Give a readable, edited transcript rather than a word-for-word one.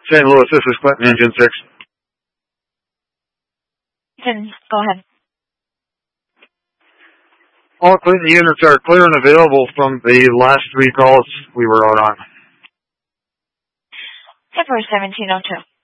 St. Louis, this is Clinton, Engine 6. Go ahead. All Clinton units are clear and available from the last 3 calls we were out on. February 1702.